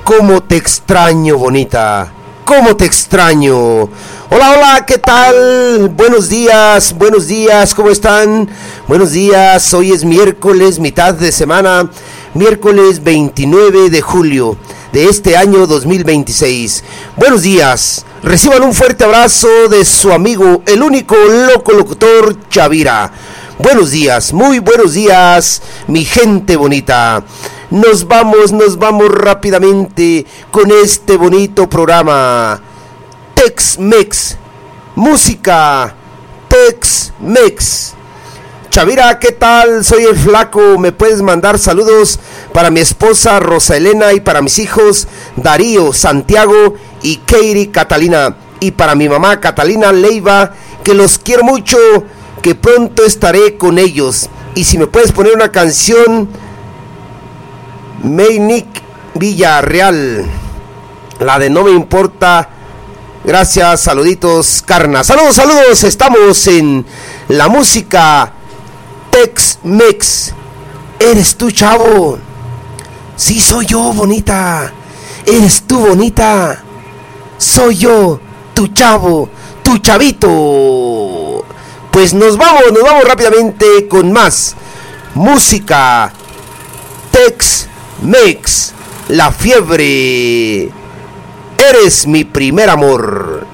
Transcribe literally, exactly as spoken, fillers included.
¿Cómo te extraño, bonita? ¿Cómo te extraño? Hola, hola, ¿qué tal? Buenos días, buenos días, ¿cómo están? Buenos días, hoy es miércoles, mitad de semana, miércoles veintinueve de julio de este año dos mil veintiséis. Buenos días, reciban un fuerte abrazo de su amigo, el único loco locutor Chavira. Buenos días, muy buenos días, mi gente bonita. Nos vamos, nos vamos rápidamente con este bonito programa. Tex-Mex, música, Tex-Mex. Chavira, ¿qué tal? Soy el Flaco. Me puedes mandar saludos para mi esposa Rosa Elena y para mis hijos Darío, Santiago y Katie Catalina. Y para mi mamá Catalina Leiva, que los quiero mucho, que pronto estaré con ellos. Y si me puedes poner una canción, Meynick Villarreal, la de No Me Importa. Gracias, saluditos, carna. Saludos, saludos. Estamos en la música Tex-Mex. ¿Eres tú, chavo? Sí, soy yo, bonita. ¿Eres tú, bonita? Soy yo, tu chavo, tu chavito. Pues nos vamos, nos vamos rápidamente con más música Tex-Mex, la fiebre. Eres mi primer amor.